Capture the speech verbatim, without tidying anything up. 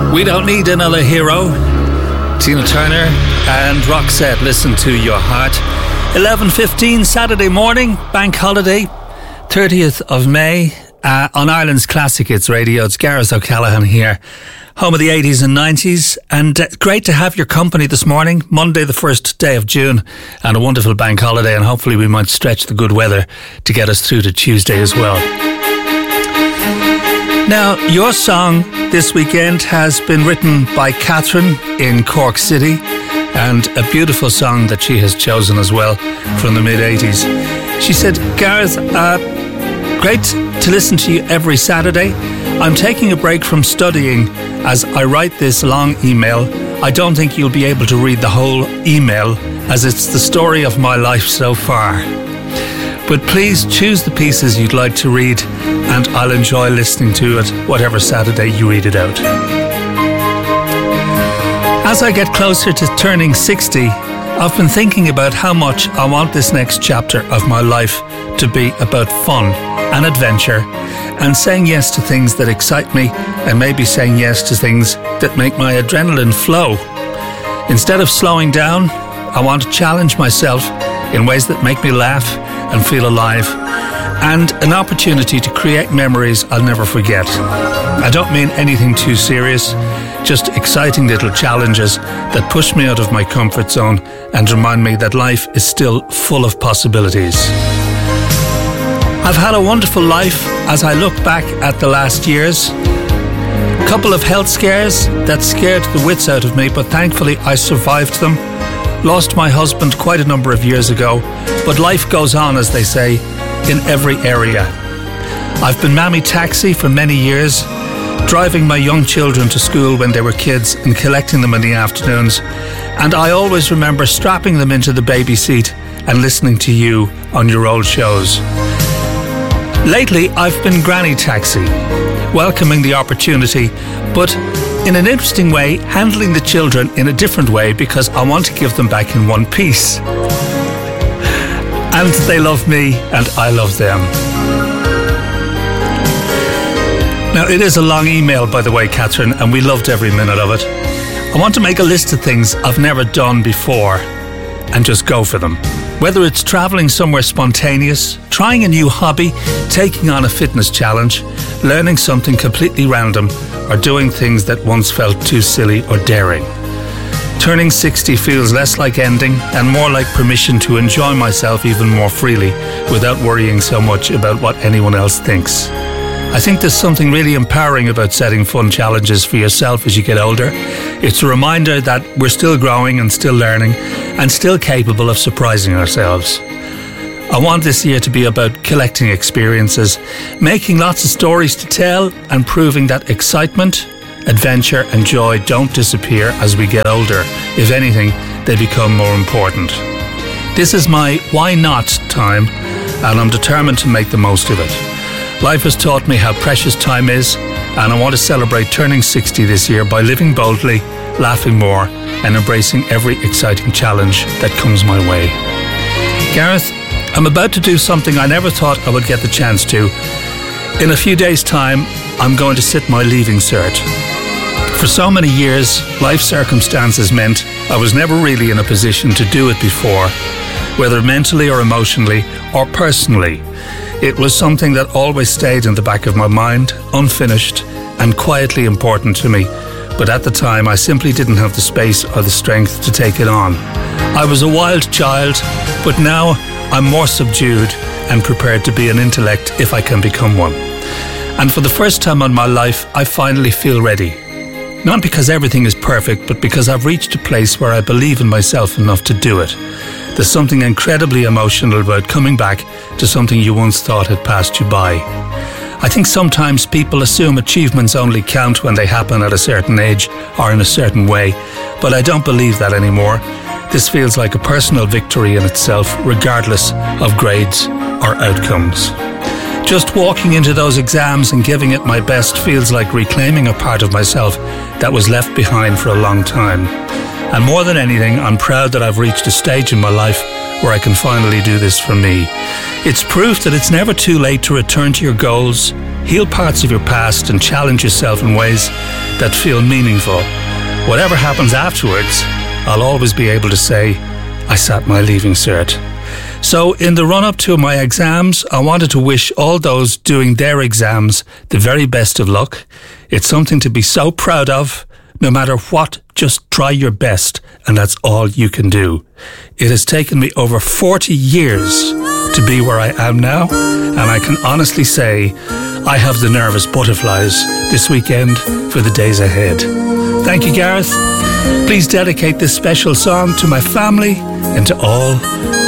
We Don't Need Another Hero. Tina Turner and Roxette, Listen to Your Heart. eleven fifteen Saturday morning, bank holiday, thirtieth of May, uh, on Ireland's Classic Hits Radio. It's Gareth O'Callaghan here, home of the eighties and nineties, and uh, great to have your company this morning, Monday the first day of June, and a wonderful bank holiday, and hopefully we might stretch the good weather to get us through to Tuesday as well. Now, your song this weekend has been written by Catherine in Cork City, and a beautiful song that she has chosen as well from the mid-eighties. She said, Gareth, uh, great to listen to you every Saturday. I'm taking a break from studying as I write this long email. I don't think you'll be able to read the whole email as it's the story of my life so far. But please choose the pieces you'd like to read, and I'll enjoy listening to it whatever Saturday you read it out. As I get closer to turning sixty, I've been thinking about how much I want this next chapter of my life to be about fun and adventure, and saying yes to things that excite me, and maybe saying yes to things that make my adrenaline flow. Instead of slowing down, I want to challenge myself in ways that make me laugh and feel alive, and an opportunity to create memories I'll never forget. I don't mean anything too serious, just exciting little challenges that push me out of my comfort zone and remind me that life is still full of possibilities. I've had a wonderful life as I look back at the last years. A couple of health scares that scared the wits out of me, but thankfully I survived them. Lost my husband quite a number of years ago, but life goes on, as they say, in every area. I've been mammy taxi for many years, driving my young children to school when they were kids and collecting them in the afternoons, and I always remember strapping them into the baby seat and listening to you on your old shows. Lately, I've been granny taxi, welcoming the opportunity, but in an interesting way, handling the children in a different way because I want to give them back in one piece. And they love me and I love them. Now, it is a long email, by the way, Catherine, and we loved every minute of it. I want to make a list of things I've never done before and just go for them. Whether it's travelling somewhere spontaneous, trying a new hobby, taking on a fitness challenge, learning something completely random, or doing things that once felt too silly or daring. Turning sixty feels less like ending and more like permission to enjoy myself even more freely without worrying so much about what anyone else thinks. I think there's something really empowering about setting fun challenges for yourself as you get older. It's a reminder that we're still growing and still learning and still capable of surprising ourselves. I want this year to be about collecting experiences, making lots of stories to tell, and proving that excitement, adventure and joy don't disappear as we get older. If anything, they become more important. This is my why not time, and I'm determined to make the most of it. Life has taught me how precious time is, and I want to celebrate turning sixty this year by living boldly, laughing more, and embracing every exciting challenge that comes my way. Gareth, I'm about to do something I never thought I would get the chance to. In a few days' time, I'm going to sit my leaving cert. For so many years, life circumstances meant I was never really in a position to do it before, whether mentally or emotionally or personally. It was something that always stayed in the back of my mind, unfinished and quietly important to me. But at the time, I simply didn't have the space or the strength to take it on. I was a wild child, but now I'm more subdued and prepared to be an intellect if I can become one. And for the first time in my life, I finally feel ready. Not because everything is perfect, but because I've reached a place where I believe in myself enough to do it. There's something incredibly emotional about coming back to something you once thought had passed you by. I think sometimes people assume achievements only count when they happen at a certain age or in a certain way, but I don't believe that anymore. This feels like a personal victory in itself, regardless of grades or outcomes. Just walking into those exams and giving it my best feels like reclaiming a part of myself that was left behind for a long time. And more than anything, I'm proud that I've reached a stage in my life where I can finally do this for me. It's proof that it's never too late to return to your goals, heal parts of your past, and challenge yourself in ways that feel meaningful. Whatever happens afterwards, I'll always be able to say, I sat my Leaving Cert. So in the run-up to my exams, I wanted to wish all those doing their exams the very best of luck. It's something to be so proud of. No matter what, just try your best, and that's all you can do. It has taken me over forty years to be where I am now, and I can honestly say I have the nervous butterflies this weekend for the days ahead. Thank you, Gareth. Please dedicate this special song to my family and to all